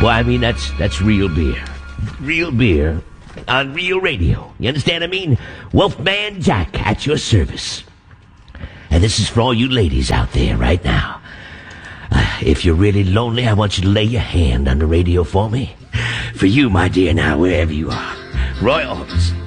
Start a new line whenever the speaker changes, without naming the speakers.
Well, I mean, that's real beer. Real beer on real radio. You understand what I mean? Wolfman Jack at your service. And this is for all you ladies out there right now. If you're really lonely, I want you to lay your hand on the radio for me. For you, my dear, now, wherever you are. Roy Orbison.